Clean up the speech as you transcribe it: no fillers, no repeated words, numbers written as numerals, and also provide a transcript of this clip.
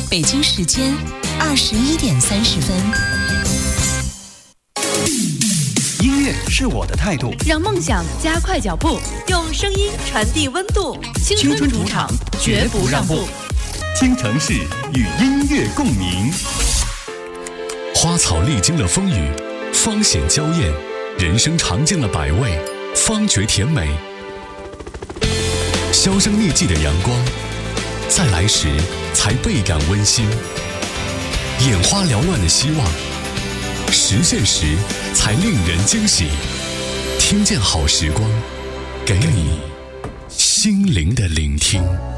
北京时间21:30。 音乐是我的态度， 让梦想加快脚步， 用声音传递温度。 青春主场绝不让步，京城市与音乐共鸣。 花草历经了风雨，方显娇艳；人生尝尽了百味，方觉甜美。销声匿迹的阳光，在来时才倍感温馨；眼花缭乱的希望，实现时才令人惊喜。听见好时光，给你心灵的聆听。